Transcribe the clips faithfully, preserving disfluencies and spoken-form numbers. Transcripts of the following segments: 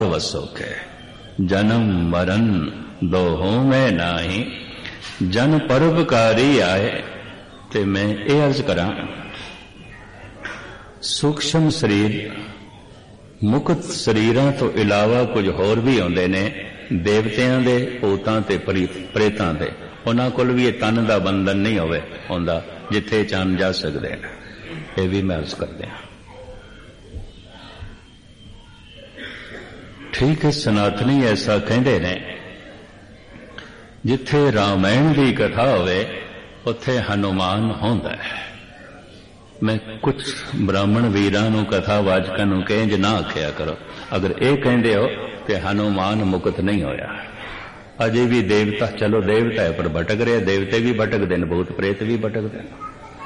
वसोखे जन्म मरण दोहों में नाही जन परोपकारी आए। ते मैं ये अर्ज करा सूक्ष्म शरीर मुक्त शरीरां तो इलावा कुछ होर भी आउंदे ने देवतियां दे भूतां ते प्रेतां दे, उन्हां कोल भी ये तन दा बंधन नहीं होवे हुंदा जिथे चान जा सकदे ने। ये भी मैं अर्ज करदे हां। ठीक है, सनातनी ऐसा कहते ने जिथे रामायण की कथा होवे उत्थे हनुमान होंदा है। मैं कुछ ब्राह्मण वीरां नूं कथा वाचकां नूं कहें ना आख्या करो, अगर ये कहंदे हो कि हनुमान मुक्त नहीं होया। अजे भी देवता, चलो देवता है पर भटक रहे, देवते भी भटकदे ने, भूत प्रेत भी भटकदे ने।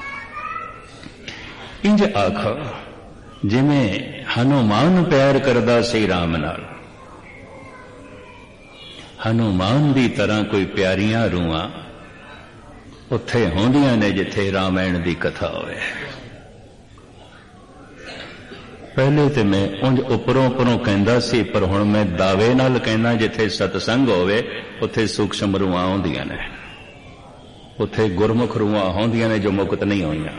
इंज आखो जिवें हनुमान प्यार करदा सी राम नाल, हनुमान की तरह कोई प्यारियां रूहां उत्थे होंदियां ने जिथे रामायण की कथा होवे। पहले तो मैं उंज उपरों उपरों कहंदा सी, पर हुण मैं दावे नाल कहना जिथे सतसंग होवे उत्थे सूक्ष्म रूहां होंदियां ने, उत्थे गुरमुख रूहां होंदियां ने जो मुक्त नहीं होईयां।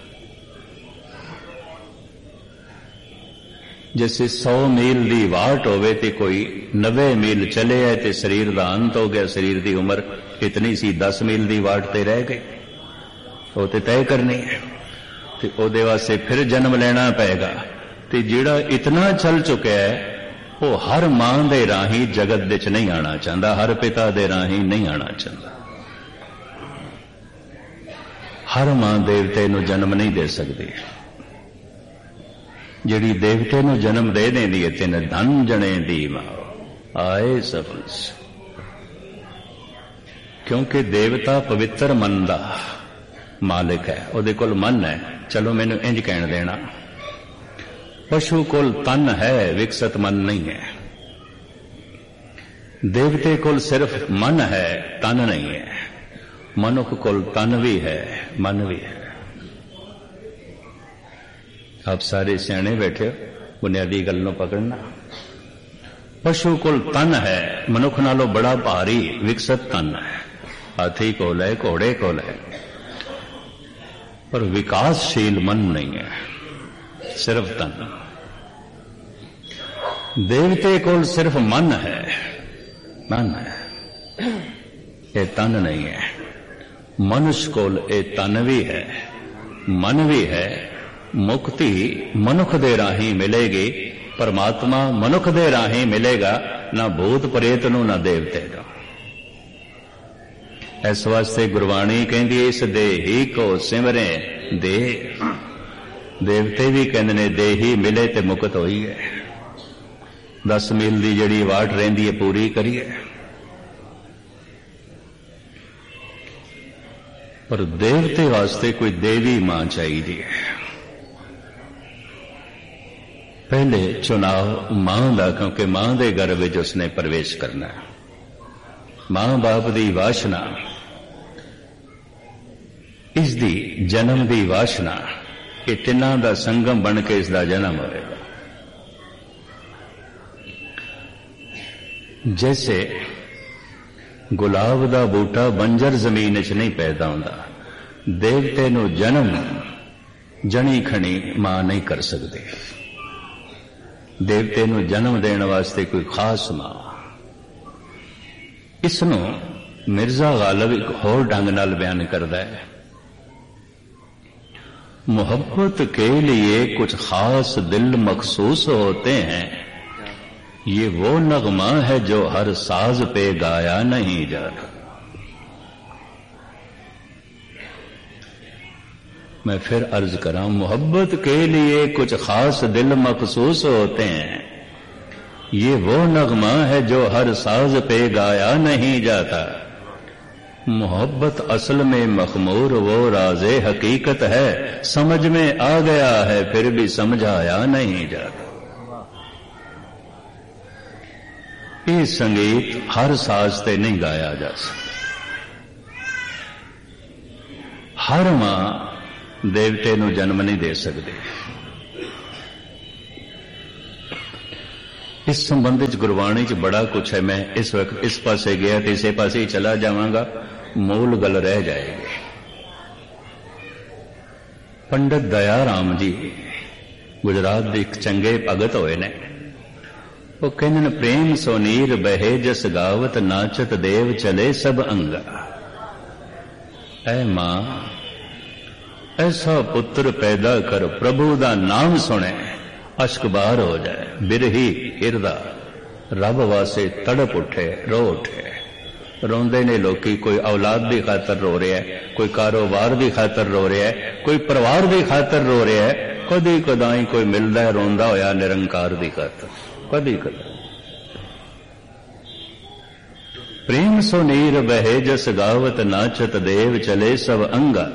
जैसे सौ मील की वाट होवे ते कोई नब्बे मील चले है ते शरीर का अंत हो गया, शरीर की उम्र इतनी सी दस मील की वाट ते रह गई, वो तो तय करनी है, ते ओदे वास्ते फिर जन्म लेना पेगा। ते जिहड़ा इतना चल चुका है वो हर मां दे राही जगत विच नहीं आना चाहता, हर पिता दे राही नहीं आना चाहता। हर मां देवते नूं जन्म नहीं दे सकती। जिहड़ी देवते नूं जन्म दे देंदी है तिन धन जने दी मां आए सफल, क्योंकि देवता पवित्र मन दा मालिक है, उहदे कोल मन है। चलो मैनू इंज कहण देना, पशु कोल तन है, विकसित मन नहीं है। देवते कोल सिर्फ मन है, तन नहीं है। मनुख कोल तन भी है, मन भी है। आप सारे सियाणे बैठे हो, बुनियादी गल नूं पकड़ना। पशु कोल तन है, मनुख नालों बड़ा भारी विकसित तन है। हाथी कोल है, घोड़े कोल है, पर विकासशील मन नहीं है, सिर्फ तन। देवते कोल सिर्फ मन है, मन है, ये तन नहीं है। मनुष्य कोल ये तन भी है, मन भी है। मुक्ति मनुख दे राही मिलेगी, परमात्मा मनुख दे राही मिलेगा, ना भूत प्रेत नूं ना देवते नूं। इस वास्ते गुरबाणी कहंदी इस देही को सिमरे दे। देवते भी कहंदे ने देही मिले ते मुक्त होई है। दस मील दी जिहड़ी वाट रहिंदी है पूरी करिए। पर देवते वास्ते कोई देवी मां चाहिए। पहले चुनाव मां का, क्योंकि मां के गर्भ में उसने प्रवेश करना है। मां बाप की वासना, इसकी जन्म की वासना, ये तिना का संगम बन के इसका जन्म होगा। जैसे गुलाब का बूटा बंजर जमीन च नहीं पैदा होता, देवते नूं जन्म जनी खणी मां नहीं कर सकती। देवते नूं जन्म देने वास्ते कोई खास मां। इसनूं मिर्जा गालिब एक होर ढंग नाल बयान करदा है, मोहब्बत के लिए कुछ खास दिल मखसूस होते हैं, ये वो नगमा है जो हर साज पे गाया नहीं जाता। मैं फिर अर्ज करा, मोहब्बत के लिए कुछ खास दिल मखसूस होते हैं, ये वो नगमा है जो हर साज पे गाया नहीं जाता। मोहब्बत असल में मखमूर वो राज़े हकीकत है, समझ में आ गया है फिर भी समझाया नहीं जाता। ये संगीत हर साज ते नहीं गाया जा सकता। हर मां देवते नूं जन्म नहीं दे सकते। इस संबंध च गुरबाणी च बड़ा कुछ है। मैं इस वक्त इस पासे गया तो इसे पासे ही चला जावांगा, मूल गल रह जाएगी। पंडित दया राम जी गुजरात के एक चंगे भगत होए ने, वो कहने प्रेम सोनीर बहे जस गावत नाचत देव चले सब अंगा। ऐ मां ऐसा पुत्र पैदा कर प्रभु दा नाम सुने अश्क बार हो जाए, बिरही हिरदा रब वासे तड़प उठे रो उठे। रोंदे ने लोकी, कोई औलाद की खातर रो रहा है, कोई कारोबार की खातर रो रहा है, कोई परिवार की खातर रो रहा है, कदी कदाई कोई मिलता है रोंदा होया निरंकार की खातर, कदी कदा। प्रेम सो नीर बहे जस गावत नाचत देव चले सब अंगा।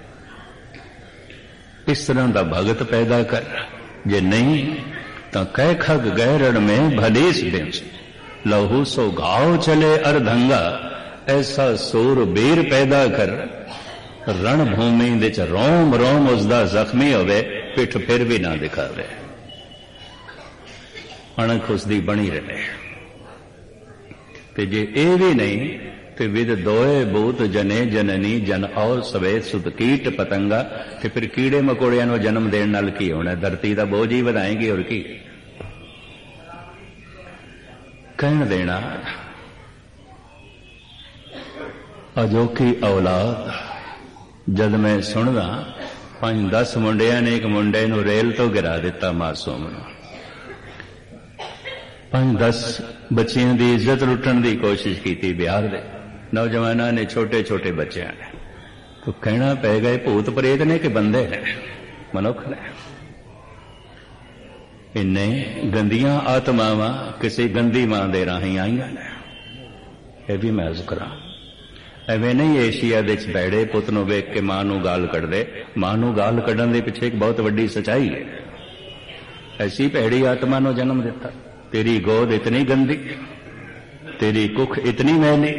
इस तरह का भगत पैदा कर, जे नहीं तो कह खग गैरण में भलीस बिंस लहू सो घाव चले अर्धंगा। ऐसा सूर बीर पैदा कर रणभूमि विच रोम रोम उसका जख्मी होवे, पिठ फिर भी ना दिखावे, अणख उसकी बनी रहे। ते जे ये भी नहीं तो विद दोए भूत जने जननी जन और सवे सुत कीट पतंगा। ते फिर कीड़े मकोड़ियां नूं जन्म देण नाल की होना, धरती का बोझ ही वधाएंगी और की कहण देना। अजोकी औलाद जद मैं सुनदा पांच दस मुंडिया ने एक मुंडे नूं रेल तो गिरा दिता मासूम नूं, पांच दस बच्चियां की इज्जत लुटण की कोशिश की बिहार दे नौजवानों ने, छोटे छोटे बच्चे ने। तो कहना पै गए भूत प्रेत ने कि बंदे ने, मनुख ने। इन्ने गंदियां आत्मावां किसी गंदी मां दे राही आईयां ने, यह भी मैं अर्ज करा। एवें नहीं एशिया दे बैड़े पुत नूं वेख के मां नूं गाल कढ़दे, मां नूं गाल कढ़न दे पिछे एक बहुत वड्डी सच्चाई है। ऐसी भैड़ी आत्मा नूं जन्म दिता, तेरी गोद इतनी गंदी, तेरी कुख इतनी मैली।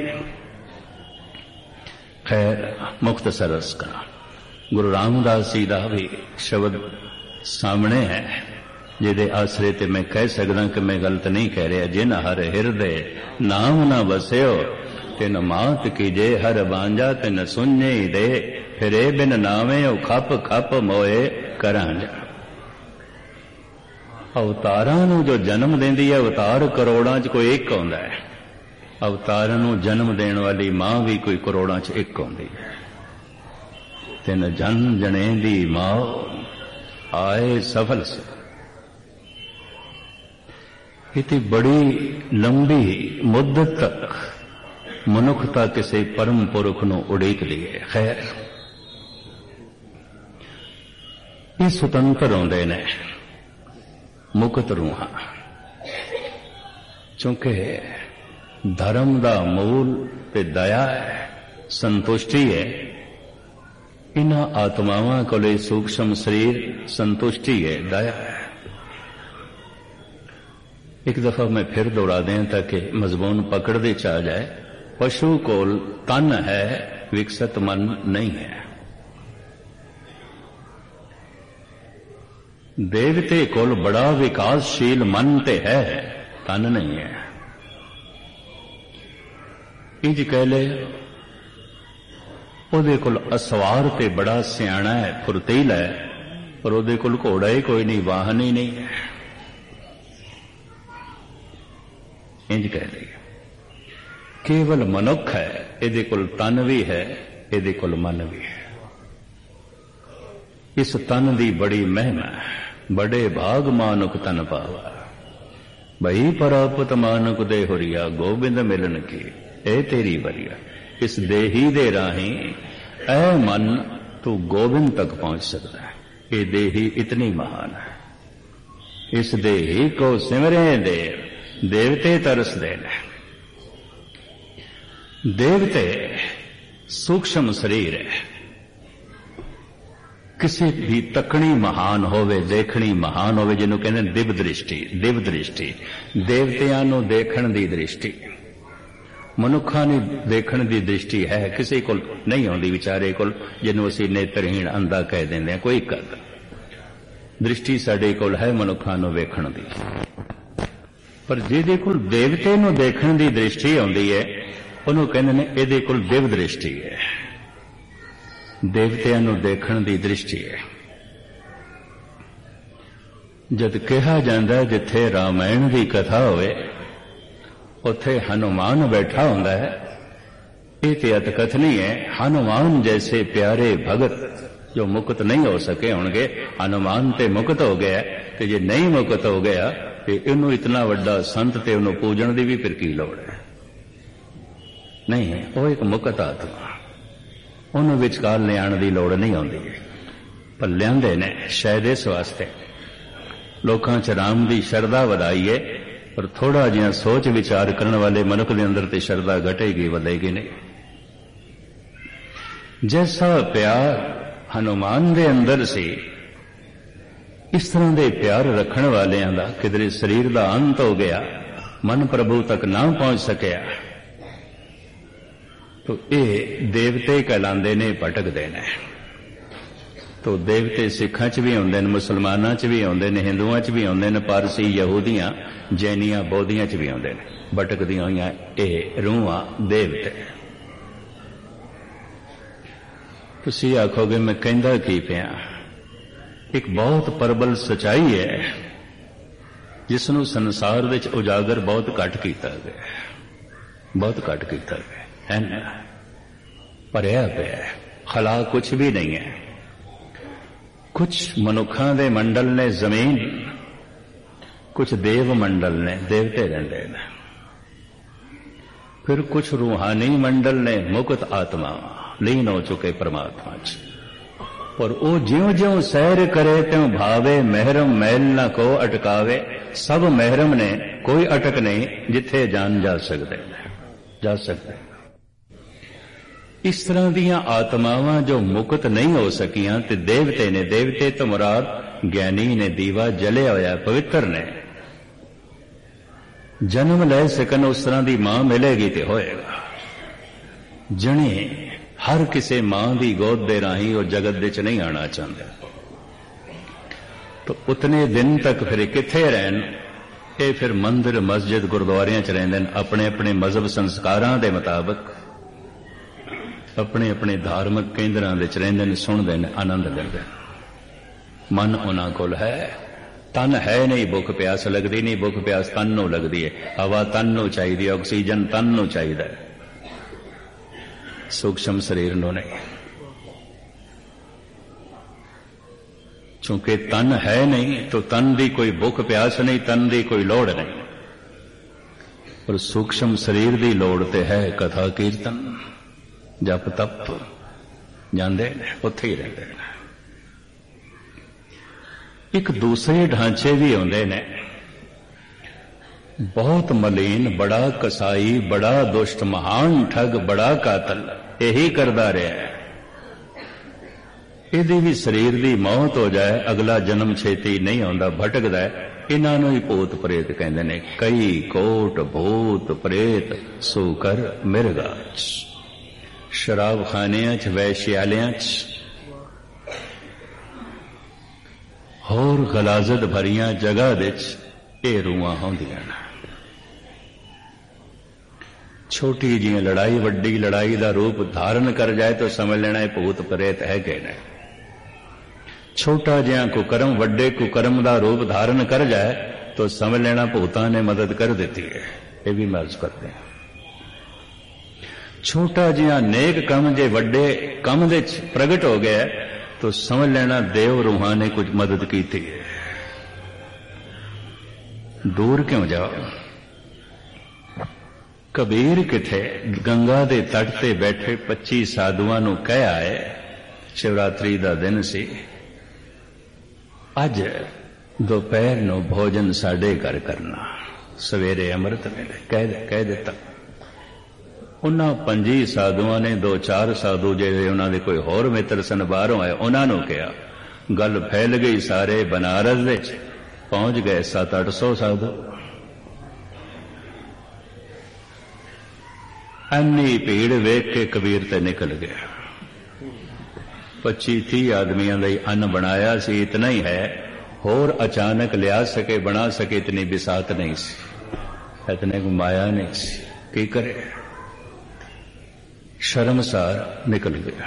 खैर मुख्तसर अर्ज करा, गुरु रामदास जी का भी शब्द सामने है, जिहदे आसरे ते मैं कह सकदा कि मैं गलत नहीं कह रहा। जिन हर हिरदे नाम न बस्यो तिन मात कीजे हर बांझा तिन सुने दे। फिरे बिन नावे खप खप मोए करांजा। अवतारां नूं जो जन्म देंदी है, अवतार करोड़ां च कोई एक आउंदा है, अवतारां नूं जन्म देण वाली मां भी कोई करोड़ां च एक आउंदी है। तिन जन जने दी मां आए सफल से। इतनी बड़ी लंबी मुद्दत तक मनुखता किसी परम पुरख नूं उड़ीक दी है। खैर ये सुतंत्र आउंदे ने मुक्त रूहां, चूंकि धर्म का मूल ते दया है, संतुष्टि है। इन्हां आत्मावां कोले सूक्ष्म शरीर संतुष्टि है, दया है। एक दफा मैं फिर दोहरा दें ताकि मजमून पकड़ते च आ जाए। पशु कोल तन है, विकसित मन नहीं है। देवते कोल बड़ा विकासशील मन ते है, तन नहीं है। इंज कह ले ओदे कोल असवार ते बड़ा सियाणा है, फुर्तीला है, पर ओदे कोल घोड़ा ही कोई नहीं, वाहन ही नहीं है। इंज कह ले केवल मनुख है, इहदे कोल तन भी है, इहदे कोल मन भी है। इस तन की बड़ी महिमा है। बड़े भाग मानुक तन पावा, बही परापत मानुक दे हुरिया, गोबिंद मिलन की ए तेरी वरिया। इस देही दे राही ऐ मन तू गोबिंद तक पहुंच सकता है। ये देही इतनी महान है। इस देही को सिमरे देव, देवते तरस देने। देवते सूक्ष्म शरीर है। किसी भी तकनी महान होवे, देखनी महान होवे, जिन्हों कहते दिव दृष्टि। दिव दृष्टि देवतियां नूं देखण दी दृष्टि, मनुखा ने देखण दी दृष्टि है, किसी को नहीं आउंदी विचारे को, जिन्हों असीं नेत्रहीन अंधा कह देंदे हैं। कोई कर दृष्टि साडे कोल है मनुखा नूं वेखण दी। पर ਜਿਹਦੇ ਕੋਲ ਦੇਵਤੇ ਨੂੰ ਦੇਖਣ ਦੀ ਦ੍ਰਿਸ਼ਟੀ ਆਉਂਦੀ ਹੈ ਉਹਨੂੰ ਕਹਿੰਦੇ ਨੇ ਇਹਦੇ ਕੋਲ ਦਿਵ ਦ੍ਰਿਸ਼ਟੀ ਹੈ। ਦੇਵਤਿਆਂ ਨੂੰ ਦੇਖਣ ਦੀ ਦ੍ਰਿਸ਼ਟੀ ਹੈ। ਜਦ ਕਿਹਾ ਜਾਂਦਾ ਜਿੱਥੇ ਰਾਮਾਇਣ ਦੀ ਕਥਾ ਹੋਵੇ ਉੱਥੇ ਹਨੂਮਾਨ ਬੈਠਾ ਹੁੰਦਾ ਹੈ। ਇਹ ਤੇ ਅਤਕਥਨੀ ਹੈ। ਹਨੂਮਾਨ ਜੈਸੇ ਪਿਆਰੇ ਭਗਤ ਜੋ ਮੁਕਤ ਨਹੀਂ ਹੋ ਸਕੇ ਹੋਣਗੇ, ਹਨੂਮਾਨ ਤੇ ਮੁਕਤ ਹੋ ਗਿਆ, ਤੇ ਜੇ ਨਹੀਂ ਮੁਕਤ ਹੋ ਗਿਆ ਤੇ ਇਹਨੂੰ ਇਤਨਾ ਵੱਡਾ ਸੰਤ ਤੇ ਉਹਨੂੰ ਪੂਜਣ ਦੀ ਵੀ ਫਿਰ ਕੀ ਲੋੜ ਹੈ? ਨਹੀਂ, ਉਹ ਇੱਕ ਮੁਕਤ ਆਤਮਾ, ਉਹਨੂੰ ਵਿਚਕਾਰ ਲਿਆਉਣ ਦੀ ਲੋੜ ਨਹੀਂ ਆਉਂਦੀ। ਪਰ ਲਿਆਂਦੇ ਨੇ ਸ਼ਾਇਦ ਇਸ ਵਾਸਤੇ ਲੋਕਾਂ 'ਚ ਰਾਮ ਦੀ ਸ਼ਰਧਾ ਵਧਾਈ ਹੈ, ਪਰ ਥੋੜਾ ਜਿਹਾ ਸੋਚ ਵਿਚਾਰ ਕਰਨ ਵਾਲੇ ਮਨੁੱਖ ਦੇ ਅੰਦਰ ਤੇ ਸ਼ਰਧਾ ਘਟੇਗੀ, ਵਧੇਗੀ ਨਹੀਂ। ਜੈਸਾ ਪਿਆਰ ਹਨੂਮਾਨ ਦੇ ਅੰਦਰ ਸੀ, ਇਸ ਤਰ੍ਹਾਂ ਦੇ ਪਿਆਰ ਰੱਖਣ ਵਾਲਿਆਂ ਦਾ ਕਿਧਰੇ ਸਰੀਰ ਦਾ ਅੰਤ ਹੋ ਗਿਆ, ਮਨ ਪ੍ਰਭੂ ਤੱਕ ਨਾ ਪਹੁੰਚ ਸਕਿਆ, ਤੋ ਇਹ ਦੇਵਤੇ ਕਹਿਲਾਂਦੇ ਨੇ, ਭਟਕਦੇ ਨੇ। ਤੋ ਦੇਵਤੇ ਸਿੱਖਾਂ 'ਚ ਵੀ ਆਉਂਦੇ ਨੇ, ਮੁਸਲਮਾਨਾਂ 'ਚ ਵੀ ਆਉਂਦੇ ਨੇ, ਹਿੰਦੂਆਂ 'ਚ ਵੀ ਆਉਂਦੇ ਨੇ, ਪਾਰਸੀ, ਯਹੂਦੀਆਂ, ਜੈਨੀਆਂ, ਬੋਧੀਆਂ 'ਚ ਵੀ ਆਉਂਦੇ ਨੇ। ਭਟਕਦੀਆਂ ਹੋਈਆਂ ਇਹ ਰੂਹਾਂ ਦੇਵਤੇ। ਤੁਸੀਂ ਆਖੋਗੇ ਮੈਂ ਕਹਿੰਦਾ ਕੀ ਪਿਆ? ਇੱਕ ਬਹੁਤ ਪ੍ਰਬਲ ਸਚਾਈ ਹੈ ਜਿਸ ਨੂੰ ਸੰਸਾਰ ਵਿੱਚ ਉਜਾਗਰ ਬਹੁਤ ਘੱਟ ਕੀਤਾ ਗਿਆ, ਬਹੁਤ ਘੱਟ ਕੀਤਾ ਗਿਆ ਹੈ ਨਾ। ਭਰਿਆ ਪਿਆ ਖਲਾ ਕੁਛ ਵੀ ਨਹੀਂ ਹੈ। ਕੁਛ ਮਨੁੱਖਾਂ ਦੇ ਮੰਡਲ ਨੇ ਜ਼ਮੀਨ, ਕੁਛ ਦੇਵ ਮੰਡਲ ਨੇ, ਦੇਵਤੇ ਰਹਿੰਦੇ ਨੇ, ਫਿਰ ਕੁਛ ਰੂਹਾਨੀ ਮੰਡਲ ਨੇ, ਮੁਕਤ ਆਤਮਾ ਲੀਨ ਹੋ ਚੁੱਕੇ ਪਰਮਾਤਮਾ 'ਚ। ਪਰ ਉਹ ਜਿਉਂ ਜਿਉਂ ਸੈਰ ਕਰੇ ਤਿਉਂ ਭਾਵੇ ਮਹਿਰਮ ਮੈਲ ਨਾ ਕੋ ਅਟਕਾਵੇ। ਸਭ ਮਹਿਰਮ ਨੇ, ਕੋਈ ਅਟਕ ਨਹੀਂ, ਜਿੱਥੇ ਜਾਣ ਜਾ ਸਕਦੇ ਜਾ ਸਕਦੇ। ਇਸ ਤਰ੍ਹਾਂ ਦੀਆਂ ਆਤਮਾਵਾਂ ਜੋ ਮੁਕਤ ਨਹੀਂ ਹੋ ਸਕੀਆਂ ਤੇ ਦੇਵਤੇ ਨੇ, ਦੇਵਤੇ ਤੋਂ ਮੁਰਾਦ ਗਿਆਨੀ ਨੇ, ਦੀਵਾ ਜਲਿਆ ਹੋਇਆ, ਪਵਿੱਤਰ ਨੇ, ਜਨਮ ਲੈ ਸਕਣ ਉਸ ਤਰ੍ਹਾਂ ਦੀ ਮਾਂ ਮਿਲੇਗੀ ਤੇ ਹੋਏਗਾ। ਜਣੇ ਹਰ ਕਿਸੇ ਮਾਂ ਦੀ ਗੋਦ ਦੇ ਰਾਹੀਂ ਉਹ ਜਗਤ ਦੇ ਚ ਨਹੀਂ ਆਉਣਾ ਚਾਹੁੰਦਾ, ਤਾਂ ਉਤਨੇ ਦਿਨ ਤੱਕ ਫਿਰ ਕਿੱਥੇ ਰਹਿਣ? ਇਹ ਫਿਰ ਮੰਦਿਰ, ਮਸਜਿਦ, ਗੁਰਦੁਆਰਿਆਂ 'ਚ ਰਹਿੰਦੇ ਨੇ, ਆਪਣੇ ਆਪਣੇ ਮਜ਼ਹਬ ਸੰਸਕਾਰਾਂ ਦੇ ਮੁਤਾਬਕ, ਆਪਣੇ ਆਪਣੇ ਧਾਰਮਿਕ ਕੇਂਦਰਾਂ ਵਿੱਚ ਰਹਿੰਦੇ ਨੇ, ਸੁਣਦੇ ਨੇ, ਆਨੰਦ ਲੈਂਦੇ ਨੇ। ਮਨ ਉਹਨਾਂ ਕੋਲ ਹੈ, ਤਨ ਹੈ ਨਹੀਂ, ਭੁੱਖ ਪਿਆਸ ਲੱਗਦੀ ਨਹੀਂ, ਭੁੱਖ ਪਿਆਸ ਤਨ ਨੂੰ ਲੱਗਦੀ ਹੈ, ਹਵਾ ਤਨ ਨੂੰ ਚਾਹੀਦੀ ਹੈ, ਆਕਸੀਜਨ ਤਨ ਨੂੰ ਚਾਹੀਦਾ ਹੈ, ਸੂਖਸ਼ਮ ਸਰੀਰ ਨੂੰ ਨਹੀਂ। ਚूंकि तन है नहीं तो तन की कोई भुख प्यास नहीं, तन की कोई लोड़ नहीं, पर सूक्ष्म शरीर की लोड़ ते है। कथा कीर्तन जप तप जाते उत्थे ही रहते हैं। एक दूसरे ढांचे भी आते ने, बहुत मलीन, बड़ा कसाई, बड़ा दुष्ट, महान ठग, बड़ा कातल, यही करता रहा है। ਇਹਦੀ भी शरीर की मौत हो जाए, अगला जन्म छेती नहीं आता, भटकदा है। इन्हां नूं ही भूत प्रेत कहंदे ने। कई कोट भूत प्रेत सूकर मिर्गा शराब खानियां च, वैश्यालियां च, होर गलाजत भरियां जगह दे च ये रूहां होंदियां ने। छोटी जी लड़ाई वड्डी लड़ाई का रूप धारण कर जाए तो समझ लेना भूत प्रेत है कि नहीं। छोटा जिहा कुकर्म वड्डे कुकर्म का रूप धारण कर जाए तो समझ लेना भूतां ने मदद कर दी है। ये भी महसूस करते हैं। छोटा जिहा नेक कम जे वड्डे कम दे प्रगट हो गया तो समझ लेना देव रूहां ने कुछ मदद की थी। दूर क्यों जाओ? कबीर किथे गंगा दे तट ते बैठे पच्ची साधुआं नूं कह आए, शिवरात्रि का दिन सी, अज दोपहर नूं भोजन साडे घर करना, सवेरे अमृत वेले कह कह दिता। उन्हां पंजी साधुआं ने दो चार साधु जिहड़े उन्हां दे कोई होर मित्र सन बाहरों आए, उन्हां नूं कहा। गल फैल गई, सारे बनारस विच पहुंच गए सत्त अठ सौ साधु। इन्नी भीड़ वेख के कबीर ते निकल गया। पच्ची तीह आदमियों का अन्न बनाया सी, इतना ही है, होर अचानक लिया सके बना सके इतनी बिसात नहीं सी। इतने को माया नहीं सी, की करे, शर्मसार निकल गया।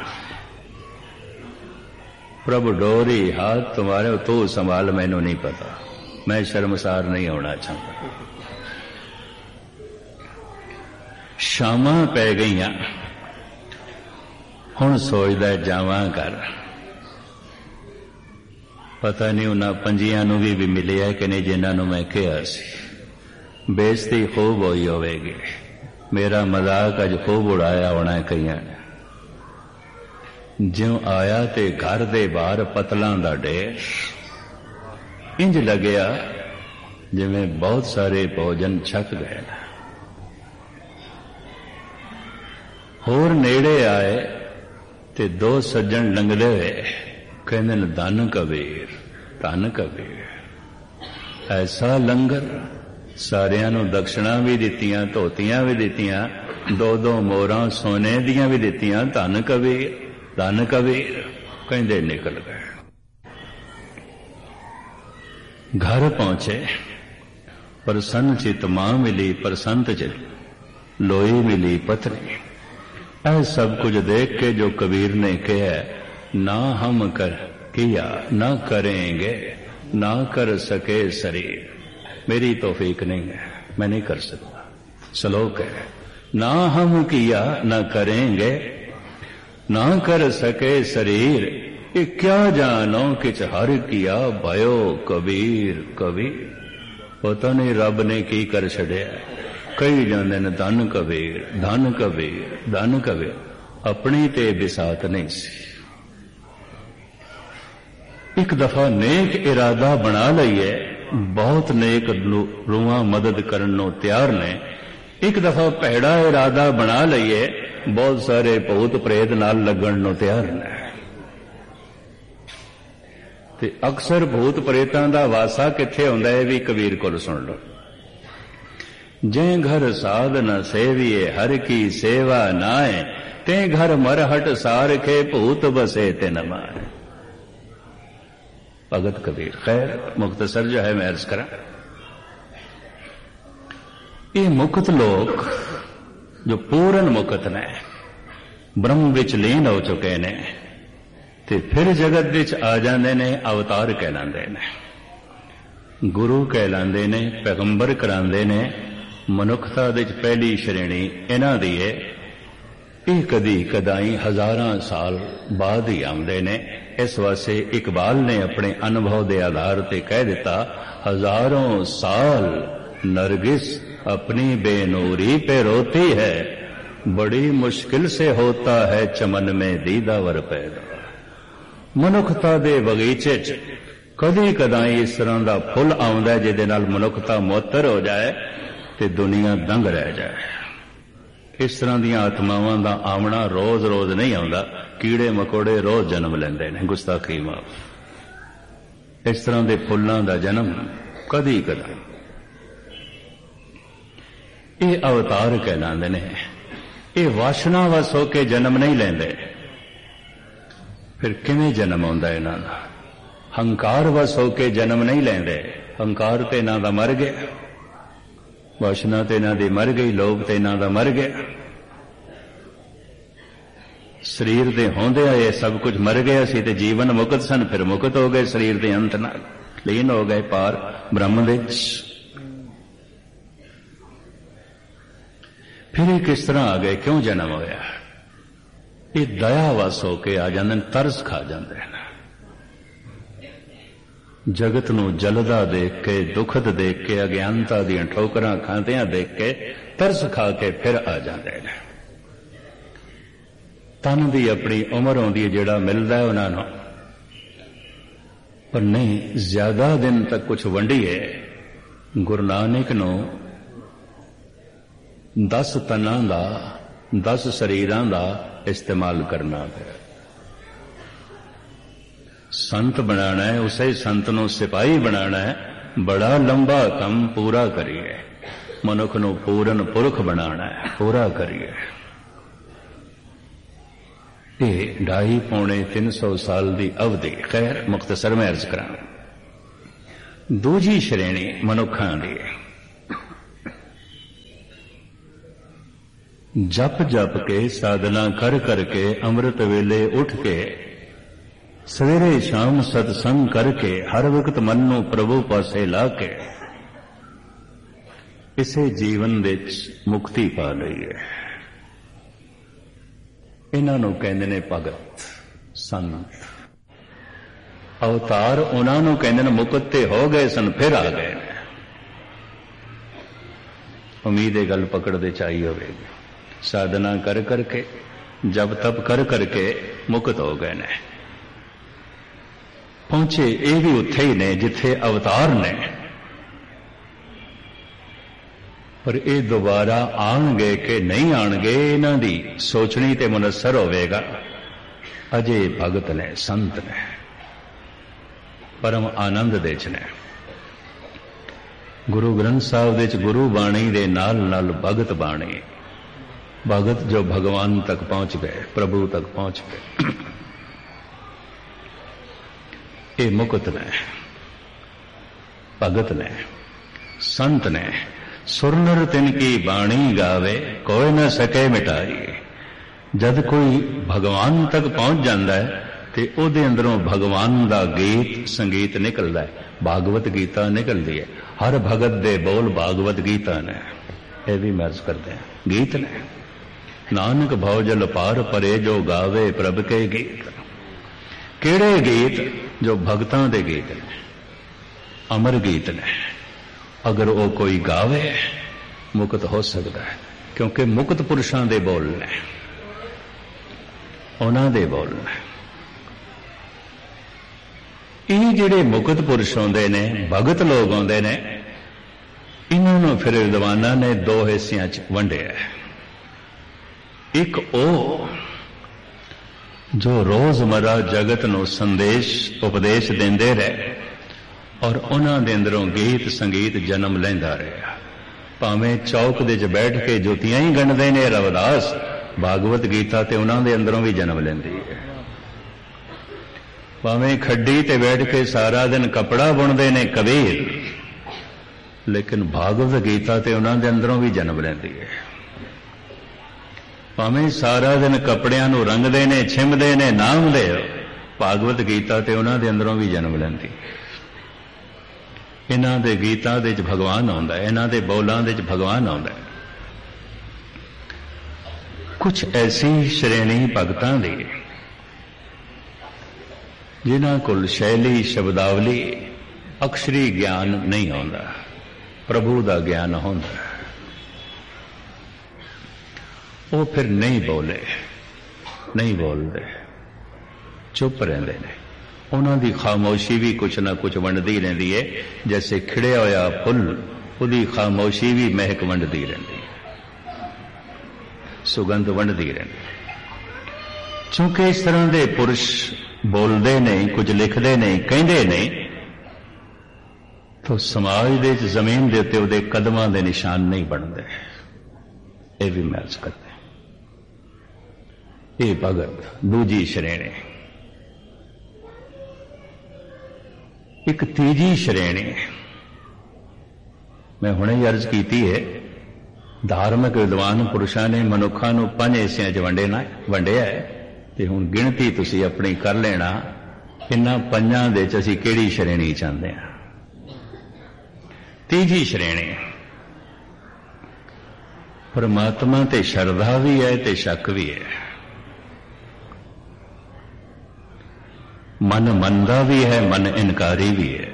प्रभु डोरी हाथ तुम्हारे, तू संभाल, मैनू नहीं पता, मैं शर्मसार नहीं होना चाहता। शामां पै गईयां, हुण सोचदा जावां घर। पता नहीं उन्हां पंजियां नूं भी, भी मिलिया कि नहीं जिन्हां नूं मैं कहा सी। बेइज्जती खूब होई होवेगी, मेरा मजाक अज खूब उड़ाया होना कईयां ने। ज्यों आया ते घर दे बाहर पतलां दा ढेर, इंज लगया जिवें बहुत सारे भोजन छक गए। होर नेड़े आए ते दो सज्जन लंघदे हुए कहंदे ने, धन कबीर, धन कबीर, ऐसा लंगर, सारियां नूं दक्षिणा भी दित्तियां, धोतियां भी दित्तियां, दो दो मोहरां सोने दियां भी दित्तियां, धन कबीर, धन कबीर, कहंदे निकल गए। घर पहुंचे, प्रसन्न चित मां मिली, प्रसन्न चित लोई मिली पत्नी। ऐ सब कुछ देख के जो कबीर ने कहा, ना हम कर किया ना करेंगे, ना कर सके शरीर, मेरी तौफीक नहीं है, मैं नहीं कर सकता। श्लोक है, ना हम किया ना करेंगे, ना कर सके शरीर, ये क्या जानो किच हर किया भयो कबीर कबीर। पता नहीं रब ने की कर छड़िया। कई जाते ने धन कबीर, धन कबीर, धन कबीर, अपनी ते बिसात नहीं सी। एक दफा नेक इरादा बना लईए, बहुत नेक रूहां मदद करन नूं तैयार ने। एक दफा भैड़ा इरादा बना लईए, बहुत सारे भूत प्रेत नाल लगन नूं तैयार ने। ते अक्सर भूत प्रेतां दा वासा किथे हुंदा है, भी कबीर कोल सुन लो। जे घर साध न सेविए, हर की सेवा नाए, ते घर मरहट सार के भूत बसे ते न माए। भगत कबीर। खैर मुख्तसर जो है मैं अर्ज करा, ये मुक्त लोग जो पूर्ण मुक्त ने, ब्रह्म विच लीन हो चुके ने, ते फिर जगत विच आ जाते ने, अवतार कहलांदे ने, गुरु कहलांदे ने, पैगंबर करांदे ने। मनुखता विच पहली श्रेणी इन्हां दी है। ये कदी कदाई हजारां साल बाद ही आउंदे ने। इस वास्ते इकबाल ने अपने अनुभव के आधार पर कह दिता, हजारों साल नरगिस अपनी बेनूरी पे रोती है, बड़ी मुश्किल से होता है चमन में दीदावर पैदा। मनुखता दे बगीचे च कदी कदाई इस तरह का फुल आउंदा है जिहदे नाल मनुखता मुअत्तर हो जाए ते दुनिया दंग रह जाए। इस तरह दी आत्मावां दा आमना रोज रोज नहीं आउंदा, कीड़े मकोड़े रोज जन्म लेंदे ने, गुस्ताखी माफ। इस तरह के फुल्लां दा जन्म कदी कदा। ये अवतार कहलांदे ने। ये वासना वस होके जन्म नहीं लेंदे। फिर किवें जन्म आउंदा इन्हां दा? हंकार वस होके जन्म नहीं लेंदे। हंकार ते इन्हां दा मर गया, वासना ते इन्हां दी मर गई, लोभ ते इन्हां दा मर गया। शरीर दे होंदिया ये सब कुछ मर गया सी ते जीवन मुक्त सन, फिर मुक्त हो गए शरीर दे अंत नाल, लीन हो गए पार ब्रह्म विच। फिर ये किस तरह आ गए, क्यों जन्म होया? ये दया वस होके आ जांदे, तरस खा जांदे ने। जगत नूं जलदा देख के, दुखद देख के, अज्ञानता दी ठोकरां खांदियां देख के तरस खा के फिर आ जांदे ने। तन दी अपनी उम्र होंदी है, जिहड़ा मिलदा है उन्हां नूं, पर नहीं ज्यादा दिन तक कुछ वंडीए। गुरु नानक नूं दस तनां दा, दस शरीरां दा इस्तेमाल करना है। संत बनाना है, उसे संत नूं सिपाही बनाना है। बड़ा लंबा कम पूरा करिए। मनुख नूं पूरन पुरख बनाना है, पूरा करिए। ये ढाई पौने तीन सौ साल की अवधि। खैर मुख्तसर में अर्ज करा। दूजी श्रेणी मनुखां दी, जप जप के साधना कर करके अमृत वेले उठ के सवेरे शाम सत्संग करके हर वक्त मन नूं प्रभु पासे ला के इसे जीवन विच मुक्ति पा लई है। इन्हां नूं कहंदे ने भगत संत। अवतार उन्हां नूं कहंदे ने मुकत ते हो गए सन फिर आ गए। उम्मीद है गल पकड़ते चाहिए होगी। साधना कर करके जब तप कर करके मुक्त हो गए ने, पहुंचे ये भी उत्थे ही ने जिथे अवतार ने, पर ये दोबारा आणगे कि नहीं आणगे इन्हां दी सोचनी ते मुनसर होवेगा। अजे भगत ने संत ने परम आनंद दे च ने। गुरु ग्रंथ साहिब दे च गुरु बाणी दे नाल नाल भगत बाणी, भगत जो भगवान तक पहुंच गए, प्रभु तक पहुंच गए, ये मुकुत ने, भगत ने, संत ने। सुरनर तिनकी बाणी गावे कोई न सके मिटाई। जद कोई भगवान तक पहुंच जाता है ते ओदे अंदरों भगवान दा गीत संगीत निकलता है, भागवत गीता निकलती है। हर भगत दे बोल भागवत गीता ने, यह भी महर्ज करते हैं गीत ने। नानक भौजल पार परे जो गावे प्रभ के गीत। केड़े गीत? जो भगतां दे गीत ने, अमर गीत ने। अगर वो कोई गावे मुक्त हो सकता है, क्योंकि मुक्त पुरुषां दे बोल ने, उन्हां दे बोल ने। ये जिहड़े मुक्त पुरुष आउंदे ने, भगत लोग आउंदे ने, इन्हां नूं फिर विद्वानां ने दो हिस्सियां च वंडिया है। एक ओ जो रोजमर्रा जगत नूं संदेश उपदेश देंदे रहे और उन्हां दे अंदरों गीत संगीत जन्म लैंदा रहा। भावें चौक दे च बैठ के जुतियां ही गणदे ने रविदास, भागवत गीता ते उन्हां दे अंदरों भी जन्म लैंदी है। भावें खड्डी ते बैठ के सारा दिन कपड़ा बुनदे ने कबीर, लेकिन भागवत गीता ते उन्हां दे अंदरों भी जन्म लैंदी है। भावें सारा दिन कपड़ियां नूं रंगदे ने छिमदे ने नाम दे, भागवत गीता ते उन्हां दे अंदरों भी जन्म लैंदी। इन्हां दे गीतां दे च भगवान आउंदा है, इन्हां दे बोलां दे च भगवान आउंदा है। कुछ ऐसी श्रेणी भगतां दी जिन्हां कोल शैली शब्दावली अक्षरी ज्ञान नहीं आउंदा, प्रभु दा ज्ञान होंदा। वो फिर नहीं बोले, नहीं बोलते, चुप रहते हैं। उन्हां दी खामोशी भी कुछ ना कुछ वंडदी रहिंदी है। जैसे खिड़िया होया फुल, उहदी खामोशी भी महक वंडदी रहिंदी है, सुगंध वंडदी रहिंदी। चूंकि इस तरह के पुरुष बोलते नहीं, कुछ लिखते नहीं, कहते नहीं, तो समाज दे जमीन दे उत्ते उहदे कदमां दे निशान नहीं बनते। ये भी महज करते। ये भगत दूजी श्रेणी। एक तीजी श्रेणी मैं हुणे ही अर्ज की है, धार्मिक विद्वान पुरुषों ने मनुखा नूं पंज हिस्सियां च वंडेना वंडिया है, ते हुण गिणती तुसीं अपनी कर लेना इन्हां पंजां दे च असीं किहड़ी श्रेणी चाहुंदे हां। तीजी श्रेणी परमात्मा ते श्रद्धा भी है ते शक भी है। मन मनदा भी है, मन इनकारी भी है।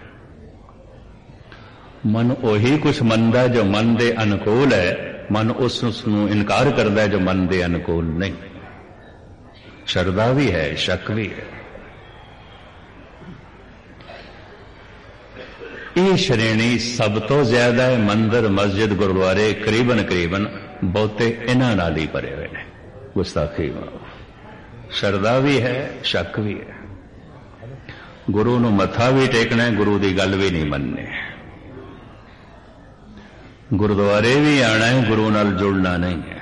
मन ओही कुछ मनदा जो मन दे अनुकूल है, मन उस उसनूं इनकार करदा है जो मन दे अनुकूल नहीं। श्रद्धा भी है, शक भी है। ये श्रेणी सब तो ज्यादा है मंदिर मस्जिद गुरुद्वारे करीबन करीबन बहुते इन्हां नाल ही भरे हुए ने। गुस्ताखी श्रद्धा भी है, शक भी है। गुरु नूं मत्था भी टेकना है, गुरु की गल भी नहीं मननी। गुरुद्वारे भी आना है, गुरु नाल जुड़ना नहीं है।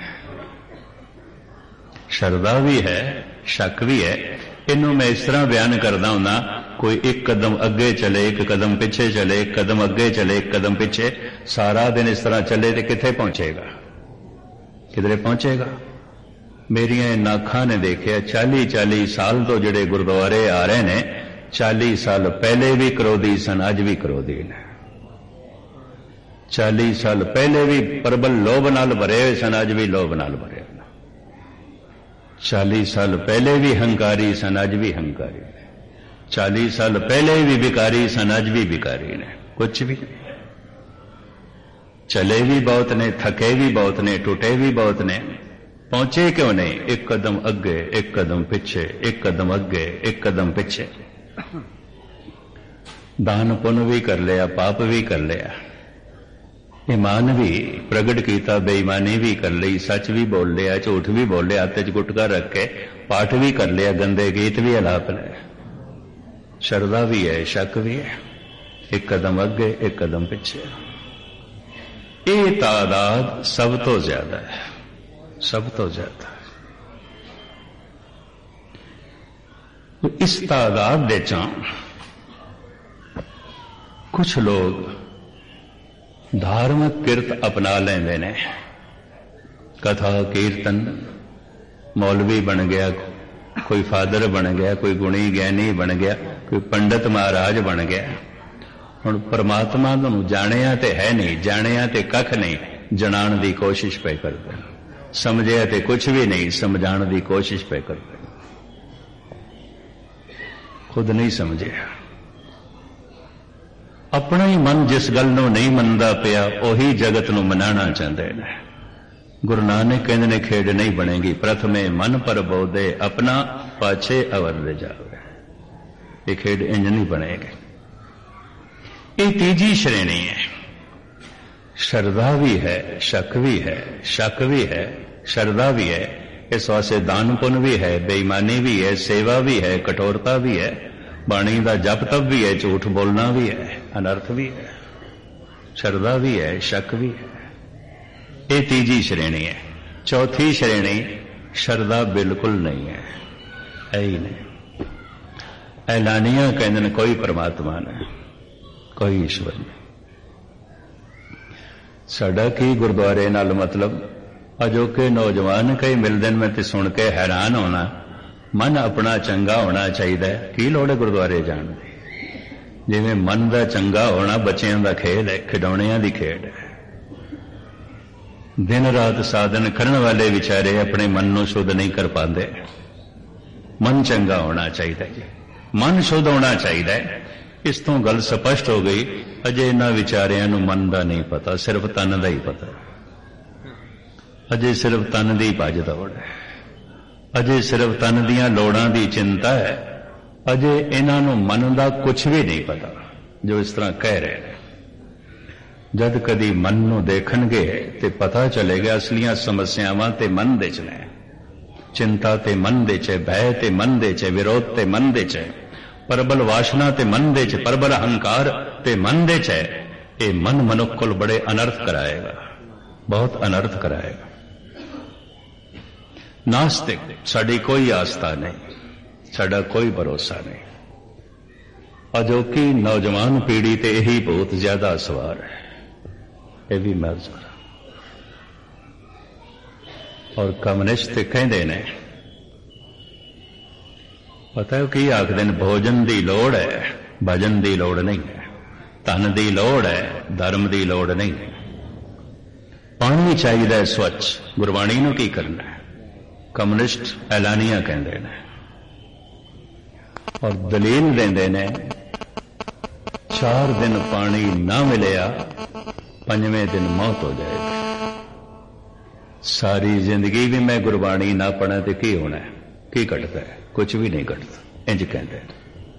श्रद्धा भी है, शक भी है। इनू मैं इस तरह बयान करदा हुंदा, कोई एक कदम अगे चले, एक कदम पिछे चले, एक कदम अगे चले, एक कदम पिछे, सारा दिन इस तरह चले तो किथे पहुंचेगा? किधरे पहुंचेगा। मेरिया नाखा ने देखिया चाली चाली साल तो जिहड़े गुरुद्वारे आ रहे ने, चाली साल पहले भी क्रोधी सन, अज भी क्रोधी ने। चाली साल पहले भी प्रबल लोभ नाल भरे हुए सन, अज भी लोभ नाल भरे। चाली साल पहले भी हंकारी सन, अज भी हंकारी ने। चाली साल पहले भी भिकारी सन, अज भी भिकारी ने। कुछ भी नहीं, चले भी बहुत ने, थके भी बहुत ने, टूटे भी बहुत ने, पहुंचे क्यों नहीं? एक कदम अगे, एक कदम पीछे, एक कदम अगे, एक कदम पीछे। दान पुण्य भी कर लिया, पाप भी कर लिया, ईमान भी प्रगट किया, बेईमानी भी कर ली, सच भी बोल लिया, झूठ भी बोल लिया, हाथ च गुटका रख के पाठ भी कर लिया, गंदे गीत भी अलाप लिया, शरदा भी है, शक भी है, एक कदम अगे, एक कदम पीछे। ये तादाद सब तो ज्यादा है, सब तो ज्यादा है। तो इस तादाद दे चा कुछ लोग धार्मिक किरत अपना लेंदे ने, कथा कीर्तन, मौलवी बन गया, कोई फादर बन गया, कोई गुणी ज्ञानी बन गया, कोई पंडित महाराज बन गया। हुण परमात्मा नूं जाणिया ते है नहीं, जाणिया ते कख नहीं, जणाण दी कोशिश पे करदे, समझिया ते कुछ भी नहीं, समझाण दी कोशिश पे करदे, खुद नहीं समझिया। अपना ही मन जिस गल नूं नहीं मनदा पिया, उही जगत नूं मनाना चाहते हैं। गुरु नानक कहंदे ने खेड नहीं बनेगी, प्रथमे मन पर बोधे, अपना पाछे अवर ले जावे। ये खेड इंज नहीं बनेगी। ये तीजी श्रेणी है। श्रद्धा भी है, शक भी है, शक भी है, श्रद्धा भी है, इस वास्ते दान पुण्य भी है, बेईमानी भी है, सेवा भी है, कठोरता भी है, बाणी का जप तप भी है, झूठ बोलना भी है, अनर्थ भी है, श्रद्धा भी है, शक भी है। ये तीजी श्रेणी है। चौथी श्रेणी श्रद्धा बिल्कुल नहीं है, है ही नहीं। ऐलानिया कहते हैं कोई परमात्मा नहीं, कोई ईश्वर नहीं। साडा की गुरुद्वारे नाल मतलब अजोके नौजवान कई मिलते हैं, मैं तो सुन के हैरान होना, मन अपना चंगा होना चाहिए, की लोड़ है गुरुद्वारे जाण दी। जिवें मन का चंगा होना बच्चों का खेल है, खिडौणियां दी खेड है। दिन रात साधन करने वाले विचारे अपने मन को शुद्ध नहीं कर पाते। मन चंगा होना चाहिए जी, मन शुद्ध होना चाहिए। इस तो गल स्पष्ट हो गई। अजे इन्हां विचारियां नूं मन का नहीं पता, सिर्फ तन का ही पता। अजे सिर्फ तन की भज दौड़ है, अजे सिर्फ तन दियां लोड़ां दी चिंता है, अजे इन्हां नूं मन का कुछ भी नहीं पता जो इस तरह कह रहे हैं। जद कदी मन नूं देखणगे ते पता चलेगा असलियां समस्यावां ते मन दे च ने। चिंता ते मन दे च, भय ते मन दे च, विरोध ते मन दे च, परबल वासना ते मन दे च, परबल अहंकार ते मन दे च। ये मन मनुख को बड़े अनर्थ कराएगा, बहुत अनर्थ कराएगा। नास्तिक साड़ी कोई आस्था नहीं, साड़ा कोई भरोसा नहीं। अजोकी नौजवान पीढ़ी ते यही बहुत ज्यादा सवार है, ये भी महज करा। और कम्युनिस्ट कहते ने, पता है कि आखदे ने भोजन की लोड़ है, भजन की लोड़ नहीं है, धन की लोड़ है, धर्म की लोड़ नहीं है। पानी चाहिए स्वच्छ, गुरबाणी नूं की करना है, कम्युनिस्ट ऐलानिया कहते हैं। और दलील देंदे ने, चार दिन पानी ना मिलिया पंजवें दिन मौत हो जाएगी। सारी जिंदगी भी मैं गुरबाणी ना पढ़ा तो की होना है, की घटता है? कुछ भी नहीं घटता। इंज कहते हैं।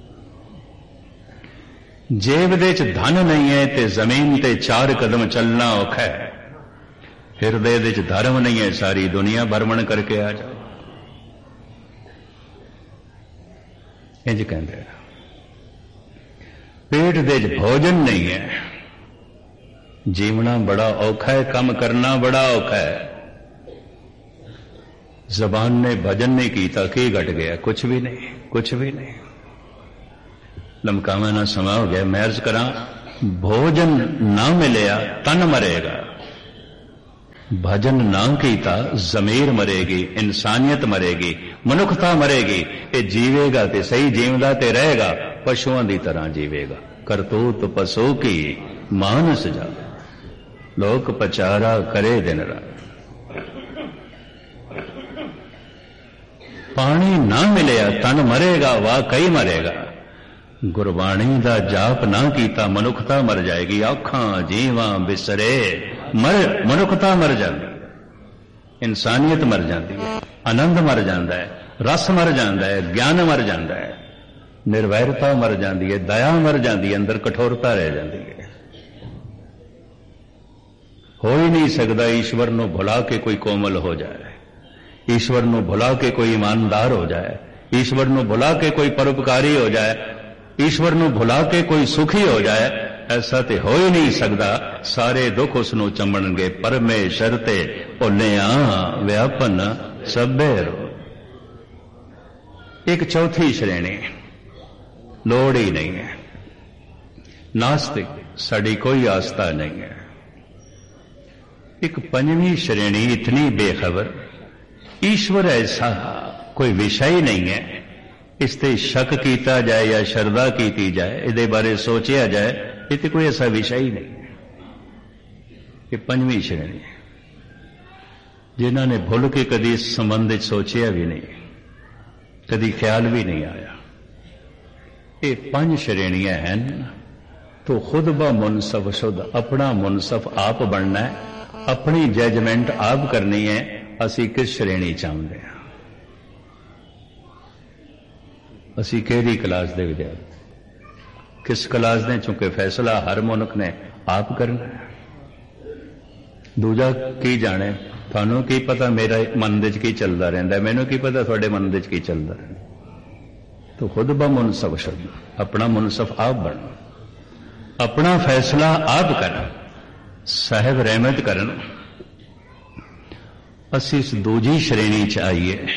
जेब दे च धन नहीं है ते जमीन ते चार कदम चलना औखा है। हिरदे दे च धर्म नहीं है, सारी दुनिया भ्रमण करके आ जाओ। इंज कहते हैं। पेट दे च भोजन नहीं है, जीवना बड़ा औखा है, काम करना बड़ा औखा है। जबान ने भजन नहीं किया, की घट गया? कुछ भी नहीं, कुछ भी नहीं। लमकावा ना समा हो गया। मैं अर्ज करा, भोजन ना मिलिया तन मरेगा। भजन ना कीता जमीर मरेगी, इंसानियत मरेगी, मनुखता मरेगी। ये जीवेगा ते सही, जीवदा ते रहेगा, पशुओं की तरह जीवेगा। करतूत पशु की मानस जा, लोक पचारा करे दिन रात। पानी ना मिलिया तन मरेगा, वाकई मरेगा। गुरबाणी दा जाप ना कीता मनुखता मर जाएगी। आखां जीवां बिसरे मर मनुखता मर जाती, इंसानियत मर जाती है, आनंद मर जाता है, रस मर जाता है, ज्ञान मर जाता है, निर्वैरता मर जाती है, दया मर जाती है, अंदर कठोरता रह जाती है। हो ही नहीं सकता ईश्वर नूं भुला के कोई कोमल हो जाए, ईश्वर नूं भुला के कोई ईमानदार हो जाए, ईश्वर नूं भुला के कोई परोपकारी हो जाए, ईश्वर नूं भुला के कोई सुखी हो जाए। ऐसा तो हो ही नहीं सकता। सारे दुख उसनूं चंबणगे, परमेश्वर ते भुलिया व्यापन सभे रो। एक चौथी श्रेणी लोड़ ही नहीं है, नास्तिक, साड़ी कोई आस्था नहीं है। एक पंजवीं श्रेणी इतनी बेखबर, ईश्वर ऐसा कोई विषय ही नहीं है, इस ते शक किया जाए या श्रद्धा की जाए, इहदे बारे सोचा जाए, ये तो कोई ऐसा विषय ही नहीं है। ये पंजवीं श्रेणी जिन्होंने भुल के कभी इस संबंध सोचा भी नहीं, कभी ख्याल भी नहीं आया। ये पांच श्रेणियां हैं। तो खुद ब मुनसफ शुद्ध, अपना मुनसफ आप बनना है, अपनी जजमेंट आप करनी है। असी किस श्रेणी चाहते हैं, असी केड़ी क्लास दे विद्यार्थी, किस क्लास ने, चूंकि फैसला हर मनुख ने आप करना है। दूजा की जाने, थानू की पता मेरा मन दे की चलता रहिंदा, मैनू की पता तुहाडे मन दे की चलता रहिंदा। तो खुद ब मुनसफ शुद्ध, अपना मुनसफ आप बनना, अपना फैसला आप करना, साहिब रहमत करन। असी इस दूजी श्रेणी च आईए।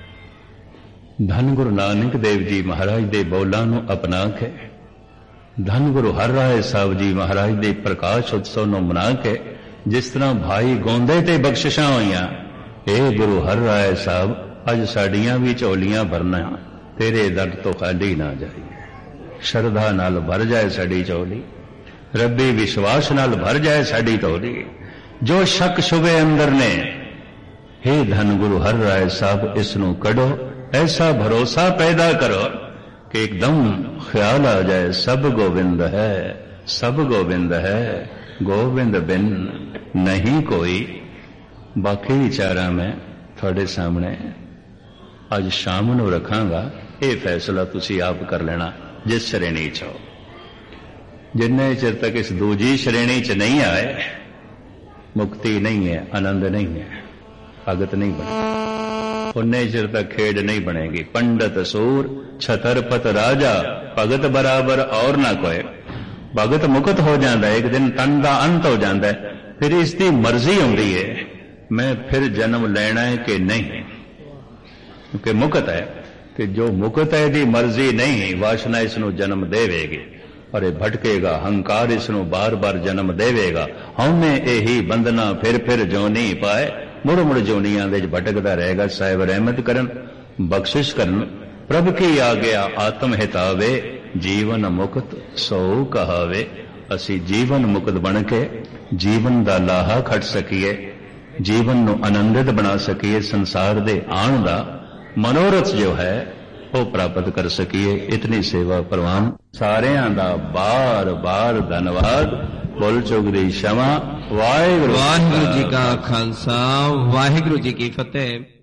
धन गुरु नानक देव जी महाराज दे बोलां नूं अपना के, धन गुरु हर राय साहब जी महाराज दे प्रकाश उत्सव नूं मना के, जिस तरह भाई गोंदे ते बख्शिशां होईयां, ए गुरु हर राय साहब अज साडियां भी झोलियां भरना, तेरे दर तो खाली ना जाइए। श्रद्धा नाल भर जाए साडी झोली, रब्बी विश्वास नाल भर जाए साडी झोली। जो शक शुबे अंदर ने, हे धन गुरु हर राय साहब इसनूं कढो, ऐसा भरोसा पैदा करो कि एकदम ख्याल आ जाए सब गोविंद है, सब गोविंद है, गोविंद बिन नहीं कोई। बाकी विचारा मैं थोड़े सामने अज शाम नूं रखांगा। ये फैसला तुसी आप कर लेना जिस श्रेणी च हो। जिन्ने चिर तक इस दूजी श्रेणी च नहीं आए, मुक्ति नहीं है, आनंद नहीं है, भगत नहीं बने, उन्ने चिर तक खेड नहीं बनेगी। पंडित सूर छतरपत राजा, भगत बराबर और ना कोई। भगत मुक्त हो जाता है, एक दिन तन का अंत हो जाता है, फिर इसकी मर्जी आती है मैं फिर जन्म लेना है कि नहीं, क्योंकि मुक्त है। कि जो मुक्त है दी मर्जी नहीं, वासना इसनों जन्म देवेगी और ये भटकेगा, हंकार इसनों बार बार जन्म देवेगा। हमने यही बंधना फिर फिर जो नहीं पाए, मुड़ मुड़ जोनियां दे भटकदा रहेगा। साहिब रहमत करन, बख्शिश करन। प्रभ की आ गया आत्म हितावे, जीवन मुक्त सो कहावे। असी जीवन मुक्त बन के जीवन दा लाहा खट सकीए, जीवन नू आनंदित बना सकीए, संसार दे आण दा मनोरथ जो है वो प्राप्त कर सकीए। इतनी सेवा प्रवान सारियां दा बार बार धन्यवाद। बोल चुक दी क्षमा। वाहिगुरु वाहिगुरु जी का खालसा, वाहिगुरु जी की फतेह।